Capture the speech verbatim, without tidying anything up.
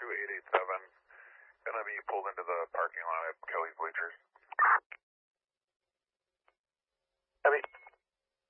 two eight eight seven. Gonna be pulled into the parking lot at Kelly's Bleachers.